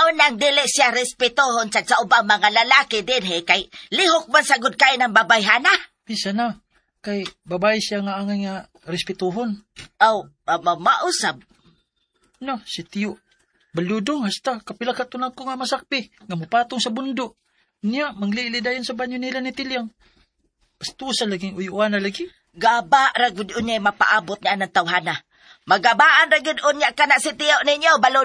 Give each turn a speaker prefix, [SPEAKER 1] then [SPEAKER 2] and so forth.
[SPEAKER 1] nang dili siya respetuhon sa ubang mga lalaki din kay lihok man sagud kay ng babayhana.
[SPEAKER 2] Bisa na, kay babae siya nga angay nga respetuhon.
[SPEAKER 1] Mausab.
[SPEAKER 2] No, si Tiyo. Baludong hasta, kapila katunang ko nga masakpi, nga mupatong sa bundo. Niya, manglilidayan sa banyo nila ni Tilyang. Pastusa laging uyuan na lagi.
[SPEAKER 1] Gaba ragud unya mapaabot niya ng tawhana. Magabaan ragud unya kana si Tiyo ninyo,